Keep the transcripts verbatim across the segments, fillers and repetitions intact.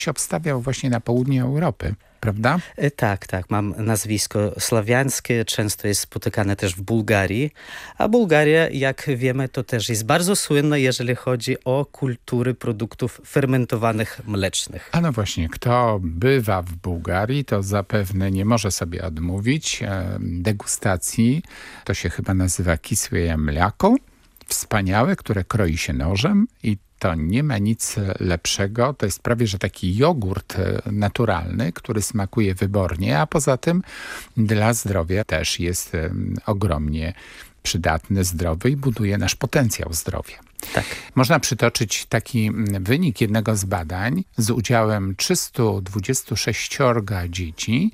się obstawiał właśnie na południu Europy, prawda? E, Tak, tak. Mam nazwisko słowiańskie, często jest spotykane też w Bułgarii. A Bułgaria, jak wiemy, to też jest bardzo słynna, jeżeli chodzi o kultury produktów fermentowanych mlecznych. A no właśnie, kto bywa w Bułgarii, to zapewne nie może sobie odmówić e, degustacji. To się chyba nazywa kisłeje mleko. Wspaniałe, które kroi się nożem i to nie ma nic lepszego. To jest prawie, że taki jogurt e, naturalny, który smakuje wybornie, a poza tym dla zdrowia też jest e, ogromnie przydatny, zdrowy i buduje nasz potencjał zdrowia. Tak. Można przytoczyć taki mm, wynik jednego z badań z udziałem trzystu dwudziestu sześciu dzieci,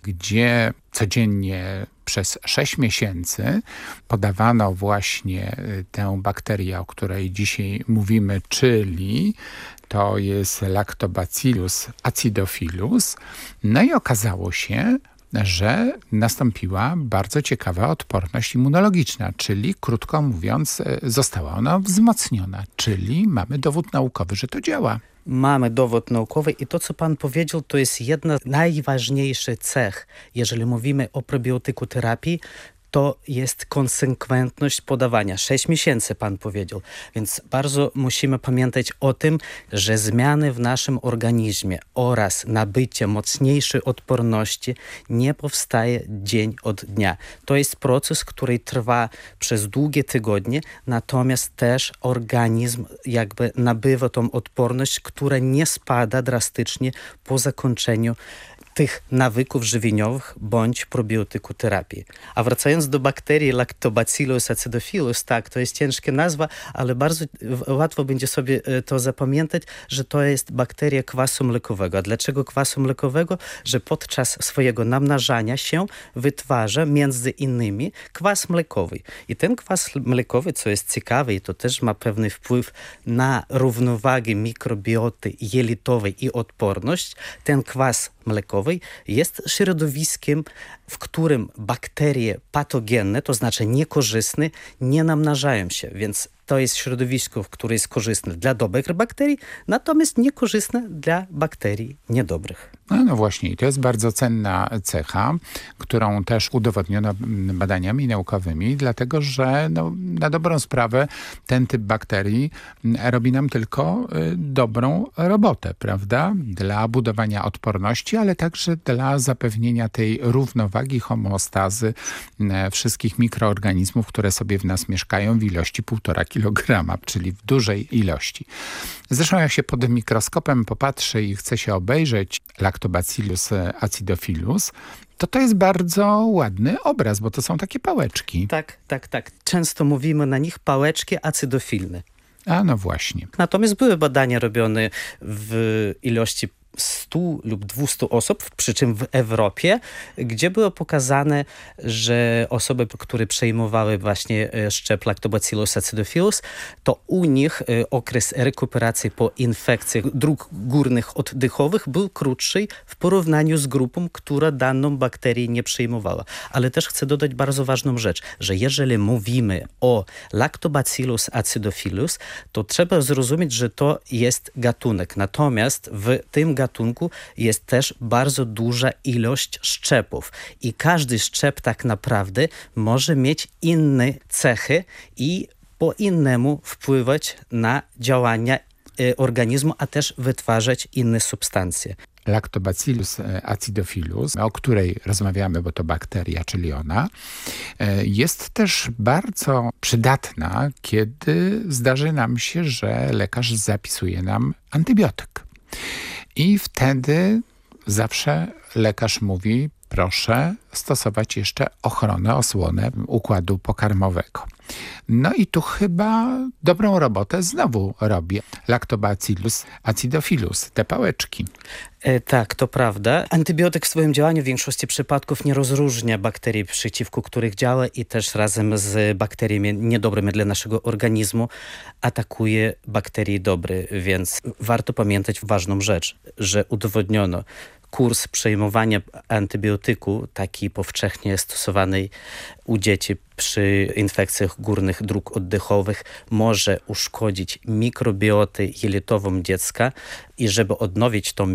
gdzie codziennie przez sześć miesięcy podawano właśnie y, tę bakterię, o której dzisiaj mówimy, czyli to jest Lactobacillus acidophilus. No i okazało się, że nastąpiła bardzo ciekawa odporność immunologiczna, czyli krótko mówiąc e, została ona wzmocniona, czyli mamy dowód naukowy, że to działa. Mamy dowód naukowy i to, co pan powiedział, to jest jedna z najważniejszych cech, jeżeli mówimy o probiotyku terapii, to jest konsekwentność podawania. Sześć miesięcy pan powiedział, więc bardzo musimy pamiętać o tym, że zmiany w naszym organizmie oraz nabycie mocniejszej odporności nie powstaje dzień od dnia. To jest proces, który trwa przez długie tygodnie, natomiast też organizm jakby nabywa tą odporność, która nie spada drastycznie po zakończeniu tych nawyków żywieniowych bądź probiotyku terapii. A wracając do bakterii Lactobacillus acidophilus, tak, to jest ciężka nazwa, ale bardzo łatwo będzie sobie to zapamiętać, że to jest bakteria kwasu mlekowego. A dlaczego kwasu mlekowego? Że podczas swojego namnażania się wytwarza między innymi kwas mlekowy. I ten kwas mlekowy, co jest ciekawe i to też ma pewny wpływ na równowagę mikrobioty jelitowej i odporność, ten kwas mlekowy jest środowiskiem, w którym bakterie patogenne, to znaczy niekorzystne, nie namnażają się, więc to jest środowisko, które jest korzystne dla dobrych bakterii, natomiast niekorzystne dla bakterii niedobrych. No, no właśnie, i to jest bardzo cenna cecha, którą też udowodniono badaniami naukowymi, dlatego że no, na dobrą sprawę ten typ bakterii robi nam tylko y, dobrą robotę, prawda? Dla budowania odporności, ale także dla zapewnienia tej równowagi, homeostazy y, wszystkich mikroorganizmów, które sobie w nas mieszkają w ilości półtora kilograma, czyli w dużej ilości. Zresztą jak się pod mikroskopem popatrzy i chce się obejrzeć Lactobacillus acidophilus, to to jest bardzo ładny obraz, bo to są takie pałeczki. Tak, tak, tak. Często mówimy na nich pałeczki acydofilne. A no właśnie. Natomiast były badania robione w ilości stu lub dwustu osób, przy czym w Europie, gdzie było pokazane, że osoby, które przejmowały właśnie szczep Lactobacillus acidophilus, to u nich okres rekuperacji po infekcjach dróg górnych oddechowych był krótszy w porównaniu z grupą, która daną bakterię nie przejmowała. Ale też chcę dodać bardzo ważną rzecz, że jeżeli mówimy o Lactobacillus acidophilus, to trzeba zrozumieć, że to jest gatunek. Natomiast w tym gatunku jest też bardzo duża ilość szczepów i każdy szczep tak naprawdę może mieć inne cechy i po innemu wpływać na działania y, organizmu, a też wytwarzać inne substancje. Lactobacillus acidophilus, o której rozmawiamy, bo to bakteria, czyli ona, jest też bardzo przydatna, kiedy zdarzy nam się, że lekarz zapisuje nam antybiotyk. I wtedy zawsze lekarz mówi, proszę stosować jeszcze ochronę, osłonę układu pokarmowego. No i tu chyba dobrą robotę znowu robi Lactobacillus acidophilus, te pałeczki. E, tak, to prawda. Antybiotyk w swoim działaniu w większości przypadków nie rozróżnia bakterii, przeciwko których działa i też razem z bakteriami niedobrymi dla naszego organizmu atakuje bakterie dobre, więc warto pamiętać ważną rzecz, że udowodniono, kurs przejmowania antybiotyku, taki powszechnie stosowany u dzieci przy infekcjach górnych dróg oddechowych, może uszkodzić mikrobiotę jelitową dziecka i żeby odnowić tą